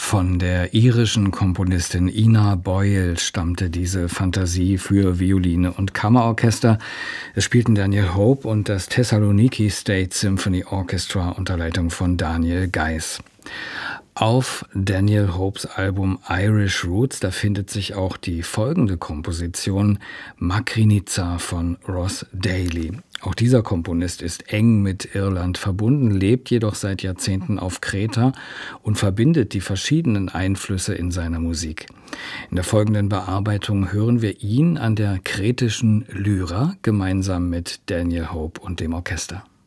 Von der irischen Komponistin Ina Boyle stammte diese Fantasie für Violine und Kammerorchester. Es spielten Daniel Hope und das Thessaloniki State Symphony Orchestra unter Leitung von Daniel Geiss. Auf Daniel Hopes Album Irish Roots, da findet sich auch die folgende Komposition Makrinica von Ross Daly. Auch dieser Komponist ist eng mit Irland verbunden, lebt jedoch seit Jahrzehnten auf Kreta und verbindet die verschiedenen Einflüsse in seiner Musik. In der folgenden Bearbeitung hören wir ihn an der kretischen Lyra gemeinsam mit Daniel Hope und dem Orchester.